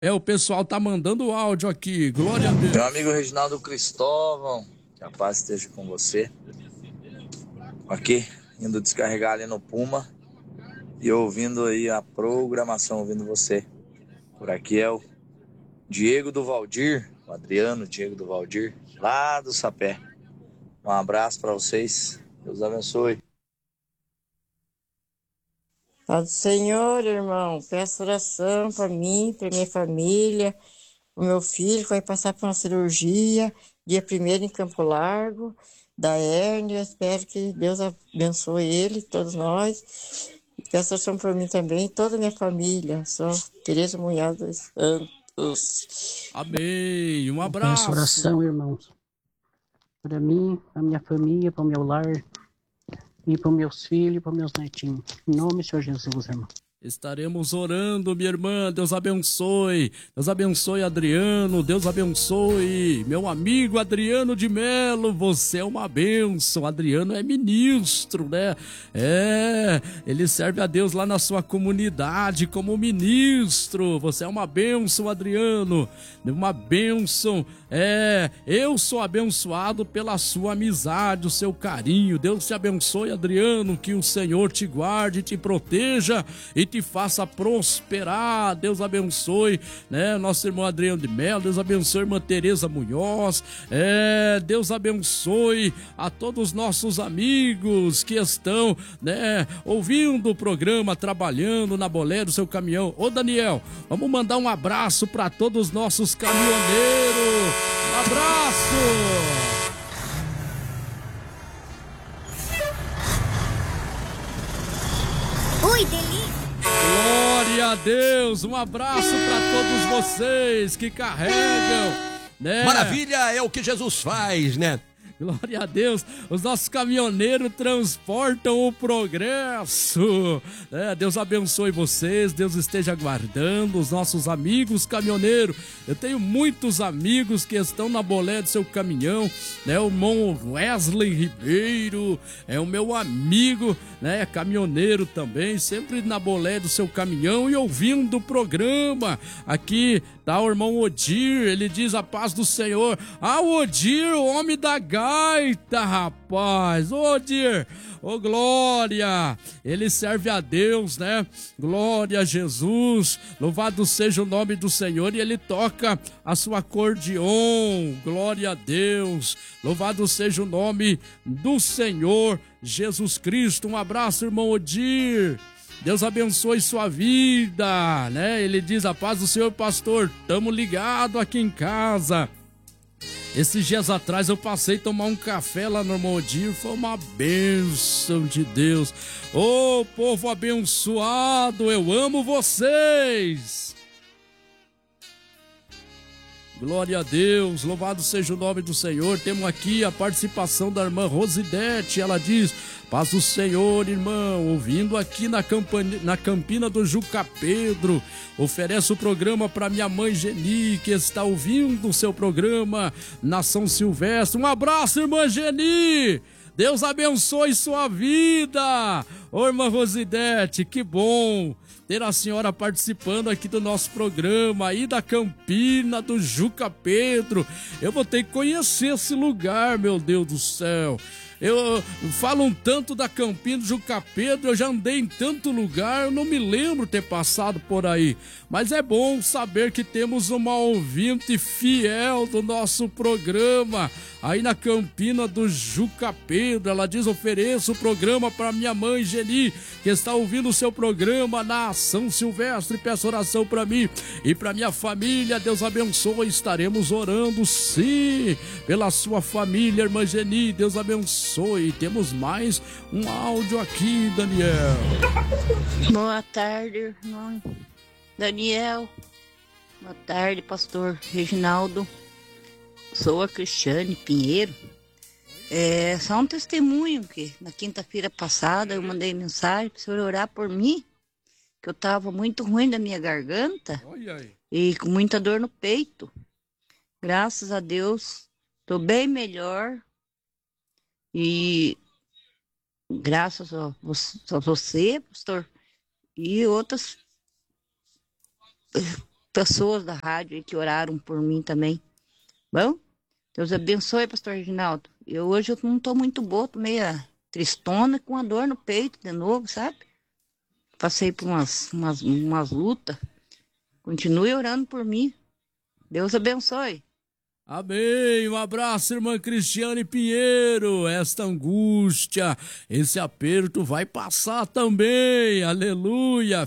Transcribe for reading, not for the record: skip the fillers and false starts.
O pessoal tá mandando áudio aqui. Glória a Meu Deus. amigo Reginaldo Cristóvão, que a paz esteja com você. Aqui, indo descarregar ali no Puma e ouvindo aí a programação, ouvindo você. Por aqui é o Diego do Valdir, o Adriano Diego do Valdir, lá do Sapé. Um abraço para vocês. Deus abençoe. Paz do Senhor, irmão, peço oração para mim, para minha família, o meu filho que vai passar por uma cirurgia, dia 1º em Campo Largo, da hérnia. Espero que Deus abençoe ele, todos nós. E peço oração para mim também, toda a minha família. Sou Tereza Munhoz dos Santos. Amém. Um Eu peço abraço. oração, irmãos, para mim, para minha família, para o meu lar, e para os meus filhos, para os meus netinhos. Em nome do Senhor Jesus, irmão. Estaremos orando, minha irmã. Deus abençoe. Deus abençoe, Adriano. Deus abençoe, meu amigo Adriano de Melo. Você é uma bênção. Adriano é ministro, né? Ele serve a Deus lá na sua comunidade como ministro. Você é uma bênção, Adriano. Uma bênção. Eu sou abençoado pela sua amizade, o seu carinho. Deus te abençoe, Adriano. Que o Senhor te guarde, te proteja e te faça prosperar. Deus abençoe, né, nosso irmão Adriano de Melo. Deus abençoe a irmã Tereza Munhoz. Deus abençoe a todos os nossos amigos que estão, né, ouvindo o programa, trabalhando na bolé do seu caminhão. Ô Daniel, vamos mandar um abraço para todos os nossos caminhoneiros. Um abraço! Ui, delícia! Glória a Deus, um abraço para todos vocês que carregam, né? Maravilha é o que Jesus faz, né? Glória a Deus, os nossos caminhoneiros transportam o progresso. Deus abençoe vocês, Deus esteja guardando os nossos amigos caminhoneiros. Eu tenho muitos amigos que estão na bolé do seu caminhão, né? O irmão Wesley Ribeiro é o meu amigo, né? Caminhoneiro também, sempre na bolé do seu caminhão e ouvindo o programa. Aqui tá o irmão Odir, ele diz a paz do Senhor. O Odir, o homem da gaita, rapaz. Odir, glória. Ele serve a Deus, né? Glória a Jesus. Louvado seja o nome do Senhor. E ele toca a sua acordeon. Glória a Deus. Louvado seja o nome do Senhor Jesus Cristo. Um abraço, irmão Odir. Deus abençoe sua vida, né? Ele diz, a paz do Senhor, pastor, tamo ligado aqui em casa. Esses dias atrás eu passei a tomar um café lá no irmão Odir, foi uma bênção de Deus. Ô, povo abençoado, eu amo vocês. Glória a Deus, louvado seja o nome do Senhor. Temos aqui a participação da irmã Rosidete. Ela diz, paz do Senhor, irmão, ouvindo aqui na Campina do Juca Pedro. Ofereço o programa para minha mãe Geni, que está ouvindo o seu programa na São Silvestre. Um abraço, irmã Geni. Deus abençoe sua vida. Ô, irmã Rosidete, que bom ter a senhora participando aqui do nosso programa aí da Campina do Juca Pedro. Eu vou ter que conhecer esse lugar, meu Deus do céu. Eu falo um tanto da Campina do Juca Pedro, eu já andei em tanto lugar, eu não me lembro ter passado por aí. Mas é bom saber que temos uma ouvinte fiel do nosso programa, aí na Campina do Juca Pedro. Ela diz, ofereço o programa para minha mãe Geni, que está ouvindo o seu programa na São Silvestre. Peço oração para mim e para minha família. Deus abençoe, estaremos orando sim pela sua família, irmã Geni. Deus abençoe. Temos mais um áudio aqui, Daniel. Boa tarde, irmão Daniel. Boa tarde, pastor Reginaldo. Sou a Cristiane Pinheiro. Só um testemunho que na quinta-feira passada eu mandei mensagem para o senhor orar por mim, que eu estava muito ruim da minha garganta e com muita dor no peito. Graças a Deus, estou bem melhor. E graças a você, pastor, e outras pessoas da rádio aí que oraram por mim também. Bom, Deus abençoe, pastor Reginaldo. Hoje eu não tô muito boa, tô meia tristona, com a dor no peito de novo, sabe? Passei por umas lutas. Continue orando por mim. Deus abençoe. Amém. Um abraço, irmã Cristiane Pinheiro. Esta angústia, esse aperto vai passar também. Aleluia.